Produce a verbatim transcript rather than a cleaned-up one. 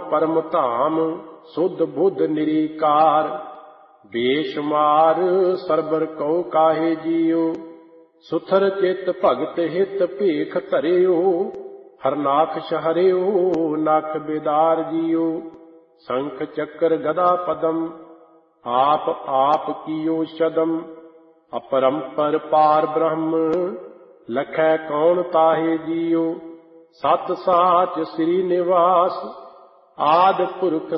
परम धाम सुध बुध निरीकार। बेशुमार सरबर कौ काहे जियो सुथर चित भगत हित भीख धरियो। हरनाखश हरियो नख बेदार जियो शंख चक्र गदा पदम आप आप कियो शदम। अपरंपर पार ब्रह्म लखै कौन ताहे जियो। सत साच श्री निवास आद पुरख